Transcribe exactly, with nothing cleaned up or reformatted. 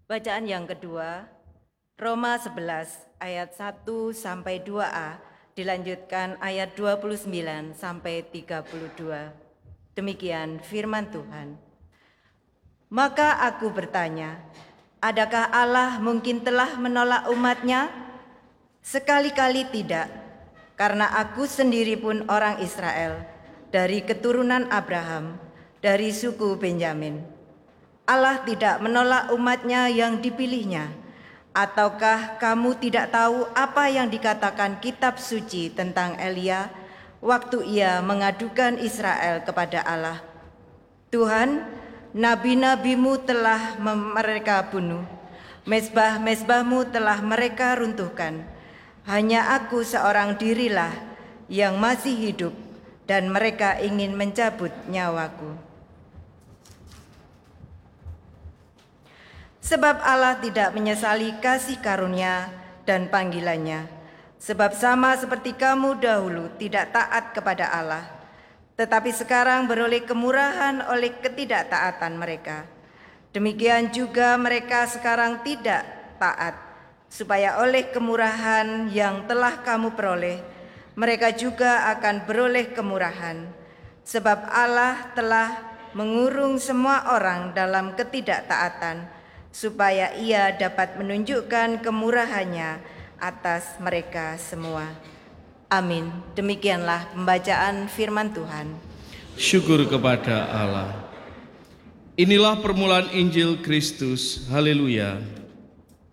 Bacaan yang kedua, Roma sebelas ayat satu sampai dua a, dilanjutkan ayat dua puluh sembilan sampai tiga puluh dua. Demikian firman Tuhan. Maka aku bertanya, adakah Allah mungkin telah menolak umatnya? Sekali-kali tidak, karena aku sendiri pun orang Israel, dari keturunan Abraham, dari suku Benyamin. Allah tidak menolak umatnya yang dipilihnya. Ataukah kamu tidak tahu apa yang dikatakan kitab suci tentang Elia waktu ia mengadukan Israel kepada Allah? Tuhan, nabi-nabimu telah mereka bunuh, mezbah-mezbahmu telah mereka runtuhkan. Hanya aku seorang dirilah yang masih hidup, dan mereka ingin mencabut nyawaku. Sebab Allah tidak menyesali kasih karunia dan panggilannya, sebab sama seperti kamu dahulu tidak taat kepada Allah, tetapi sekarang beroleh kemurahan oleh ketidaktaatan mereka. Demikian juga mereka sekarang tidak taat, supaya oleh kemurahan yang telah kamu peroleh, mereka juga akan beroleh kemurahan. Sebab Allah telah mengurung semua orang dalam ketidaktaatan, supaya ia dapat menunjukkan kemurahannya atas mereka semua. Amin. Demikianlah pembacaan firman Tuhan. Syukur kepada Allah. Inilah permulaan Injil Kristus. Haleluya.